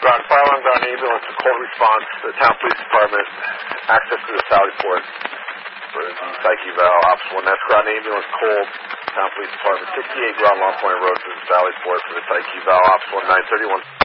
ground, fire alarm, ground ambulance, a cold response, the town police department, access to the Sally Port for the psych eval, Ops 1, that's ground ambulance, cold, town police department, 68 ground Long Point Road to the Sally Port for the psych eval, Ops 1, 931.